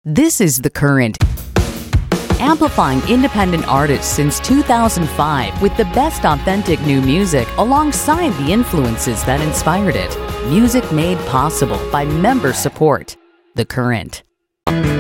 This is The Current, amplifying independent artists since 2005 with the best authentic new music alongside the influences that inspired it. Music made possible by member support. The Current.